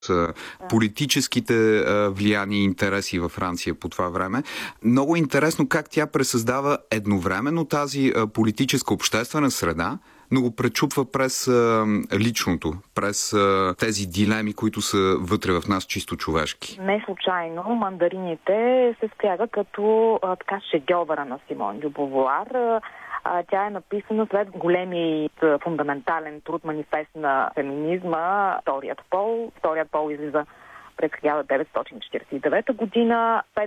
политическите влияния и интереси във Франция по това време. Много интересно как тя пресъздава едновременно тази политическа обществена среда, но го пречупва през личното, през тези дилеми, които са вътре в нас чисто човешки. Не случайно мандарините се спряга като така шедьовъра на Симон дю Бовуар. Тя е написана след големия фундаментален труд манифест на феминизма Вторият пол. Вторият пол излиза през 1949 година. 5